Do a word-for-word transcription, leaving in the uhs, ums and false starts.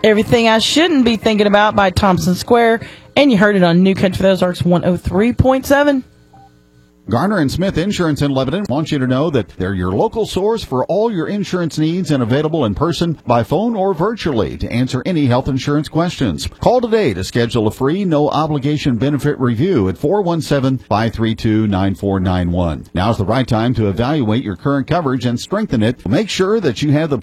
Everything I Shouldn't Be Thinking About by Thompson Square, and you heard it on New Country for the Ozarks one oh three point seven. Garner and Smith Insurance in Lebanon wants you to know that they're your local source for all your insurance needs and available in person, by phone, or virtually to answer any health insurance questions. Call today to schedule a free, no-obligation benefit review at four one seven, five three two, nine four nine one. Now's the right time to evaluate your current coverage and strengthen it. Make sure that you have the